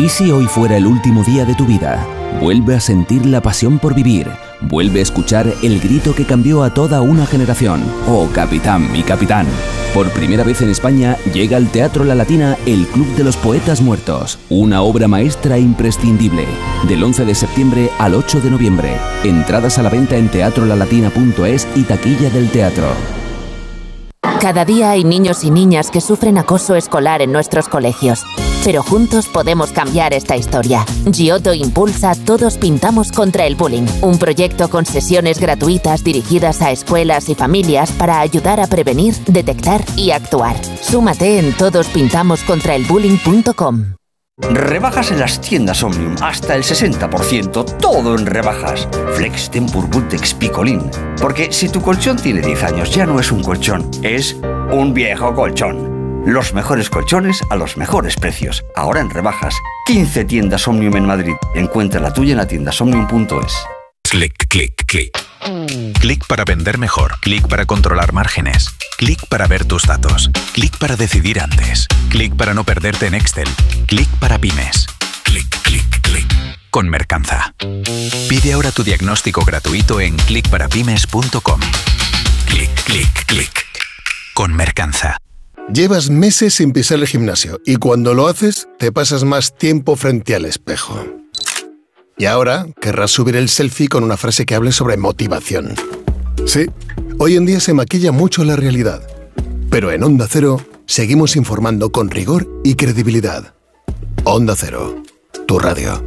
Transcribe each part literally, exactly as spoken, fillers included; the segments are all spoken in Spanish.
¿Y si hoy fuera el último día de tu vida? Vuelve a sentir la pasión por vivir. Vuelve a escuchar el grito que cambió a toda una generación. Oh, capitán, mi capitán. Por primera vez en España llega al Teatro La Latina el Club de los Poetas Muertos. Una obra maestra imprescindible. Del once de septiembre al ocho de noviembre. Entradas a la venta en teatro la latina punto es y taquilla del teatro. Cada día hay niños y niñas que sufren acoso escolar en nuestros colegios. Pero juntos podemos cambiar esta historia. Giotto impulsa Todos Pintamos contra el Bullying, un proyecto con sesiones gratuitas dirigidas a escuelas y familias para ayudar a prevenir, detectar y actuar. Súmate en todos pintamos contra el bullying punto com. Rebajas en las tiendas Omnium, hasta el sesenta por ciento, todo en rebajas. Flex, Tempur, Bultex, Picolín. Porque si tu colchón tiene diez años, ya no es un colchón, es un viejo colchón. Los mejores colchones a los mejores precios. Ahora en rebajas. quince tiendas Omnium en Madrid. Encuentra la tuya en la tienda omnium punto es. Clic, clic, clic. Clic para vender mejor. Clic para controlar márgenes. Clic para ver tus datos. Clic para decidir antes. Clic para no perderte en Excel. Clic para pymes. Clic, clic, clic. Con Mercanza. Pide ahora tu diagnóstico gratuito en clic para pymes punto com. Clic, clic, clic. Con Mercanza. Llevas meses sin pisar el gimnasio y cuando lo haces te pasas más tiempo frente al espejo. Y ahora querrás subir el selfie con una frase que hable sobre motivación. Sí, hoy en día se maquilla mucho la realidad. Pero en Onda Cero seguimos informando con rigor y credibilidad. Onda Cero, tu radio.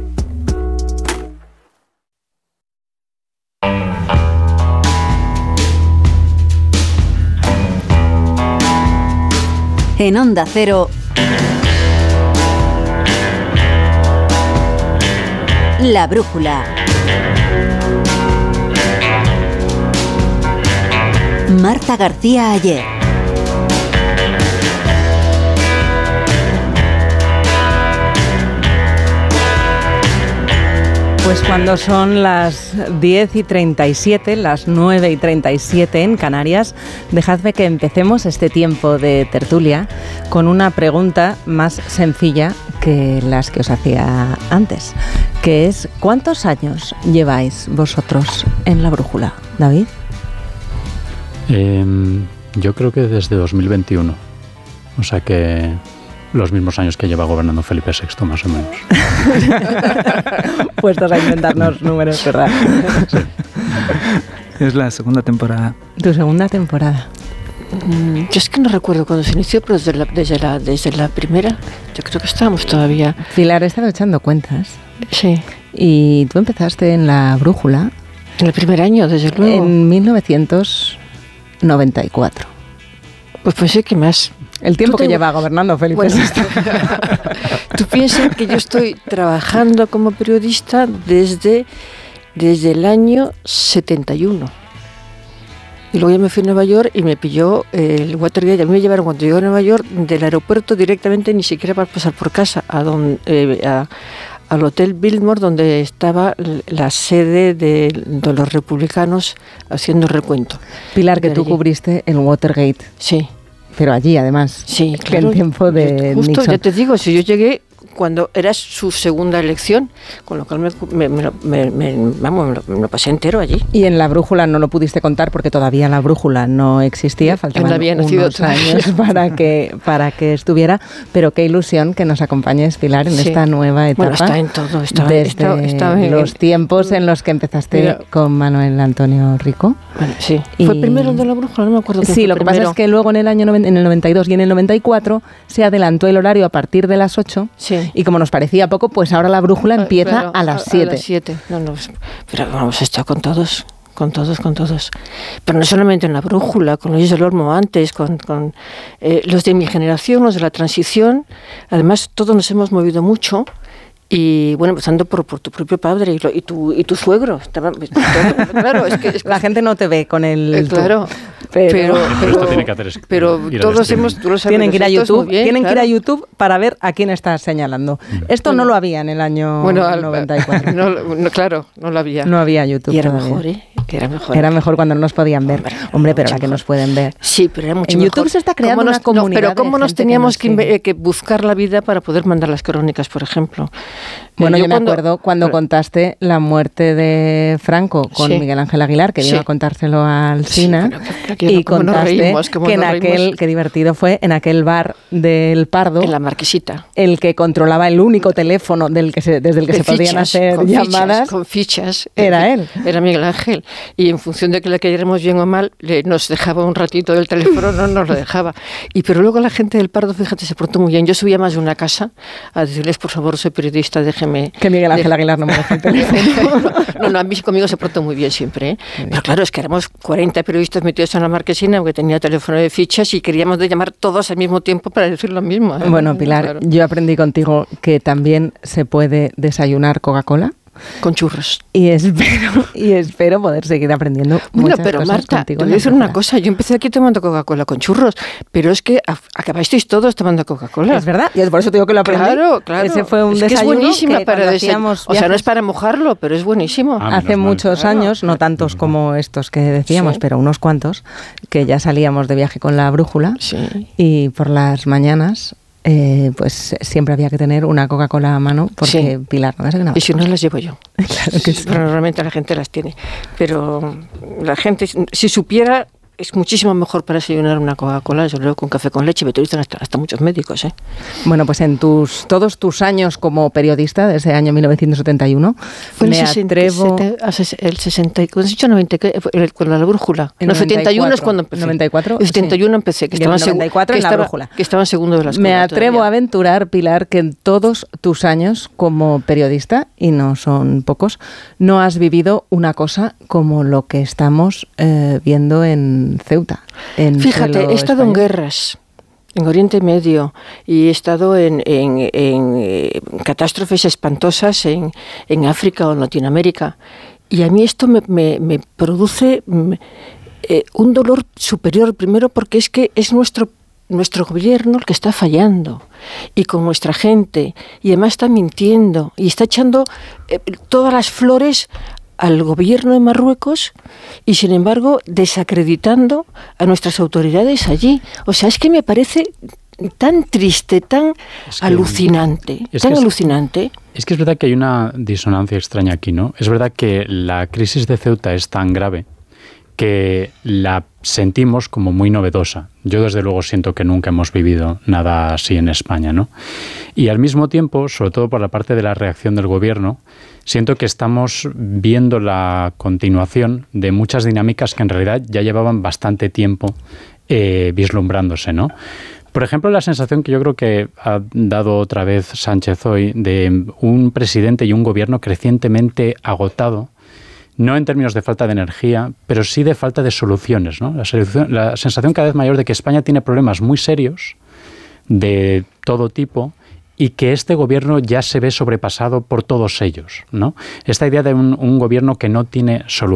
En Onda Cero, La Brújula. Marta García Ayer. Pues cuando son las diez y treinta y siete, las nueve y treinta y siete en Canarias, dejadme que empecemos este tiempo de tertulia con una pregunta más sencilla que las que os hacía antes, que es ¿cuántos años lleváis vosotros en La Brújula, David? Eh, yo creo que desde dos mil veintiuno, o sea que los mismos años que lleva gobernando Felipe sexto, más o menos. Puestos a inventarnos números, ¿verdad? Sí. Es la segunda temporada. Tu segunda temporada. Mm, yo es que no recuerdo cuándo se inició, pero desde la, desde la, desde la primera, yo creo que estábamos todavía. Pilar, he estado echando cuentas. Sí. Y tú empezaste en La Brújula. En el primer año, desde luego. En mil novecientos noventa y cuatro. Pues pensé que más. El tiempo que te... lleva gobernando Felipe bueno, sexto. Tú piensas que yo estoy trabajando como periodista desde, desde el año setenta y uno. Y luego ya me fui a Nueva York y me pilló el Watergate. A mí me llevaron cuando llegué a Nueva York del aeropuerto directamente, ni siquiera para pasar por casa, a donde, eh, a, al Hotel Biltmore, donde estaba la sede de, de los republicanos haciendo el recuento. Pilar, que tú allí cubriste el Watergate. Sí. Pero allí, además, sí, claro, en tiempo de justo, Nixon. Ya te digo, si yo llegué cuando era su segunda elección, con lo cual me, me, me, me, vamos, me, lo, me lo pasé entero allí. Y en La Brújula no lo pudiste contar porque todavía La Brújula no existía, faltaban unos años para que, para que estuviera, pero qué ilusión que nos acompañes, Pilar, en sí. esta nueva etapa. Bueno, está en todo, está, desde está, está en los tiempos en los que empezaste Mira, con Manuel Antonio Rico. Bueno, sí, y, fue primero el de La Brújula, no me acuerdo. Sí, fue lo que primero. pasa es que luego en el año en el noventa y dos y en el noventa y cuatro se adelantó el horario a partir de las ocho. Sí. Y como nos parecía poco, pues ahora La Brújula empieza pero, a las siete. A las siete. No, no, pero hemos estado con todos, con todos, con todos. Pero no solamente en La Brújula, con Luis del Olmo antes, con, con eh, los de mi generación, los de la transición. Además, todos nos hemos movido mucho Y bueno, empezando por, por tu propio padre y, lo, y, tu, y tu suegro. Estaba, claro, es que, es que, la gente no te ve con el... Eh, claro, pero, pero, pero, esto tiene que hacer es, pero todos hemos... Tú lo sabes, tienen que ir a YouTube, bien, tienen claro. que ir a YouTube para ver a quién estás señalando. Esto bueno, no lo había en el año bueno, al, noventa y cuatro. No, no, claro, no lo había. No había YouTube Y era todavía. mejor, ¿eh? Era mejor. Era mejor cuando no nos podían ver. Hombre, Hombre pero la que nos pueden ver. Sí, pero era mucho en mejor. En YouTube se está creando nos, una comunidad. No, pero cómo de nos gente teníamos que, nos que, que buscar la vida para poder mandar las crónicas, por ejemplo. Bueno, yo, yo me cuando, acuerdo cuando pero, contaste la muerte de Franco con sí. Miguel Ángel Aguilar, que sí. vino a contárselo al Sina, sí, pero, y ¿cómo contaste nos reímos, cómo que en nos aquel, reímos? qué divertido fue, en aquel bar del Pardo, en la Marquesita, el que controlaba el único teléfono del que se, desde el que de se fichas, podían hacer con llamadas, fichas, con fichas, era él. Era Miguel Ángel. Y en función de que le cayéramos bien o mal, le, nos dejaba un ratito del teléfono, no nos lo dejaba. Y pero luego la gente del Pardo, fíjate, se portó muy bien. Yo subía más de una casa a decirles, por favor, soy periodista, déjeme... Que Miguel Ángel Aguilar no me deja el teléfono. no, no, a mí conmigo se portó muy bien siempre, ¿eh? Pero claro, es que éramos cuarenta periodistas metidos en la Marquesina, porque tenía teléfono de fichas y queríamos de llamar todos al mismo tiempo para decir lo mismo, ¿eh? Bueno, Pilar, claro. Yo aprendí contigo que también se puede desayunar Coca-Cola. Con churros. Y espero, y espero poder seguir aprendiendo bueno, muchas pero cosas Marta, contigo. Te voy a decir una cosa. Yo empecé aquí tomando Coca-Cola con churros, pero es que acabasteis todos tomando Coca-Cola. Es verdad, y por eso te digo que lo aprendí. Claro, claro. Ese fue un es que desayuno es buenísima que para desayunar. O sea, no es para mojarlo, pero es buenísimo. Ah, Hace muchos claro. años, no tantos como estos que decíamos, sí. pero unos cuantos, que ya salíamos de viaje con la brújula sí. y por las mañanas... Eh, pues siempre había que tener una Coca-Cola a mano porque sí. Pilar no se ganaba. Y si no las llevo yo. Claro que sí. Pero normalmente la gente las tiene. Pero la gente, si supiera, es muchísimo mejor para desayunar una Coca-Cola, desde luego con café con leche, me te dicen hasta, hasta muchos médicos, ¿eh? Bueno, pues en tus todos tus años como periodista, desde el año mil novecientos setenta y uno, fue me el sesenta, atrevo... El sesenta, ¿cuándo has dicho noventa? Con la brújula. El no, setenta y uno es cuando empecé. noventa y cuatro, el setenta y uno sí. Empecé, que estaba, en, noventa y cuatro que, en la estaba, brújula. que estaba en segundo de la escuela. Me atrevo todavía. a aventurar, Pilar, que en todos tus años como periodista, y no son pocos, no has vivido una cosa como lo que estamos eh, viendo en Ceuta. En Fíjate, he estado español. en guerras, en Oriente Medio, y he estado en, en, en, en catástrofes espantosas en, en África o en Latinoamérica. Y a mí esto me, me, me produce me, eh, un dolor superior, primero porque es que es nuestro nuestro gobierno el que está fallando, y con nuestra gente, y además está mintiendo, y está echando eh, todas las flores al gobierno de Marruecos y, sin embargo, desacreditando a nuestras autoridades allí. O sea, es que me parece tan triste, tan es que, alucinante, es tan que es, alucinante. Es que es verdad que hay una disonancia extraña aquí, ¿no? Es verdad que la crisis de Ceuta es tan grave que la sentimos como muy novedosa. Yo, desde luego, siento que nunca hemos vivido nada así en España, ¿no? Y al mismo tiempo, sobre todo por la parte de la reacción del gobierno, siento que estamos viendo la continuación de muchas dinámicas que en realidad ya llevaban bastante tiempo eh, vislumbrándose, ¿no? Por ejemplo, la sensación que yo creo que ha dado otra vez Sánchez hoy de un presidente y un gobierno crecientemente agotado, no en términos de falta de energía, pero sí de falta de soluciones, ¿no? La, solución, la sensación cada vez mayor de que España tiene problemas muy serios de todo tipo y que este gobierno ya se ve sobrepasado por todos ellos, ¿no? Esta idea de un, un gobierno que no tiene solución